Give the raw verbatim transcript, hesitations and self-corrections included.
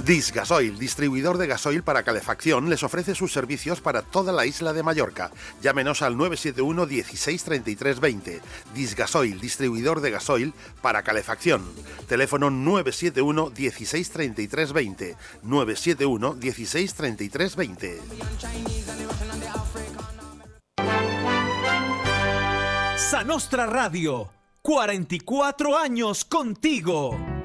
Disgasoil, distribuidor de gasoil para calefacción, les ofrece sus servicios para toda la isla de Mallorca. Llámenos al nueve siete uno dieciséis treinta y tres veinte. Disgasoil, distribuidor de gasoil para calefacción. Teléfono nueve siete uno dieciséis treinta y tres veinte. nueve siete uno dieciséis treinta y tres veinte. Sa Nostra Radio, cuarenta y cuatro años contigo.